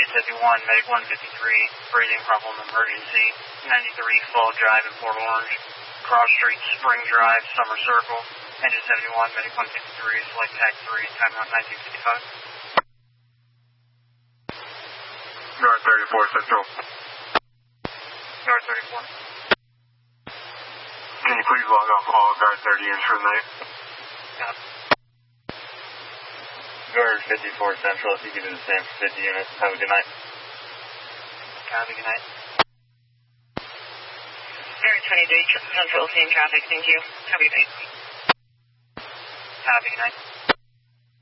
71, Medic 153, breathing problem emergency, 93 Fall Drive in Port Orange, Cross Street, Spring Drive, Summer Circle, Engine 71, Medic 153, select TAC 3, time out 1955. Guard 34 Central. Guard 34. Can you please log off all Guard 30 units for the night? Yeah. Guard 54 Central, if you could do the same for 50 units. Have a good night. Have a good night. Guard 23 Central, same traffic, thank you. Have a good night. Have a good night.